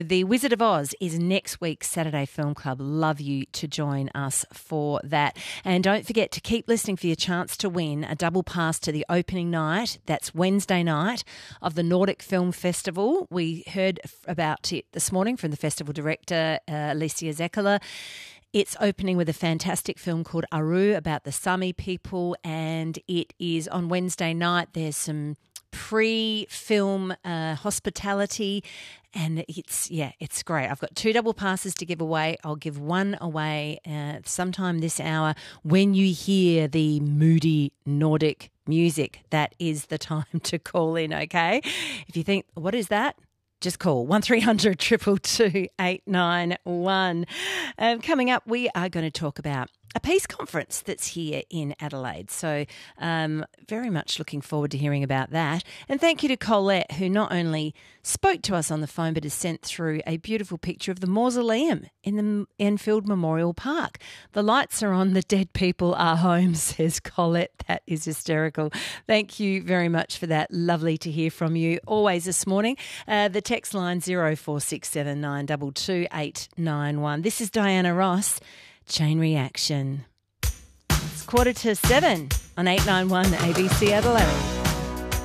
The Wizard of Oz is next week's Saturday Film Club. Love you to join us for that. And don't forget to keep listening for your chance to win a double pass to the opening night. That's Wednesday night of the Nordic Film Festival. We heard about it this morning from the festival director, Alicia Zekala. It's opening with a fantastic film called Aru about the Sami people, and it is on Wednesday night. There's some pre-film hospitality, and it's great. I've got 2 double passes to give away. I'll give one away sometime this hour. When you hear the moody Nordic music, that is the time to call in, okay? If you think, what is that? Just call 1300 222 891. Coming up, we are going to talk about a peace conference that's here in Adelaide. So very much looking forward to hearing about that. And thank you to Colette, who not only spoke to us on the phone, but has sent through a beautiful picture of the mausoleum in the Enfield Memorial Park. The lights are on, the dead people are home, says Colette. That is hysterical. Thank you very much for that. Lovely to hear from you always this morning. The text line 0467922891. 891. This is Diana Ross. Chain Reaction. It's 6:45 on 891 ABC Adelaide.